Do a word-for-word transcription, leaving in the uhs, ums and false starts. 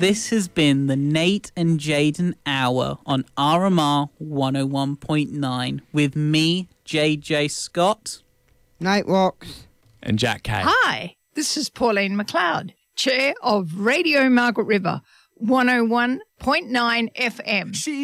This has been the Nate and Jaden Hour on R M R one oh one point nine with me, J J Scott. Nightwalks. And Jack Kay. Hi, this is Pauline McLeod, Chair of Radio Margaret River, one oh one point nine F M.